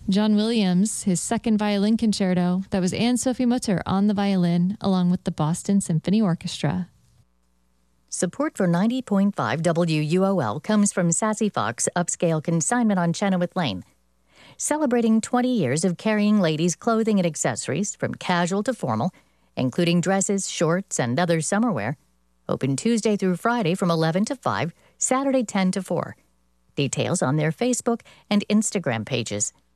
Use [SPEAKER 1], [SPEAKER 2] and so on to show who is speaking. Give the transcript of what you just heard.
[SPEAKER 1] John Williams, his second violin concerto. That was Anne-Sophie Mutter on the violin, along with the Boston Symphony Orchestra.
[SPEAKER 2] Support for 90.5 WUOL comes from Sassy Fox Upscale Consignment on Chenoweth Lane. Celebrating 20 years of carrying ladies' clothing and accessories from casual to formal, including dresses, shorts, and other summer wear. Open Tuesday through Friday from 11 to 5, Saturday 10 to 4. Details on their Facebook and Instagram pages.